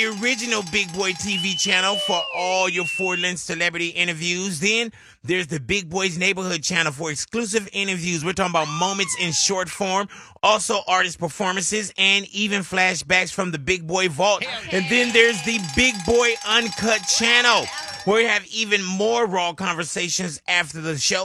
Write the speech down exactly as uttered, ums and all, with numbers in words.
The original Big Boy T V channel for all your full-length celebrity interviews. Then there's the Big Boys Neighborhood channel for exclusive interviews. We're talking about moments in short form, also artist performances, and even flashbacks from the Big Boy Vault. And then there's the Big Boy Uncut channel, where we have even more raw conversations after the show.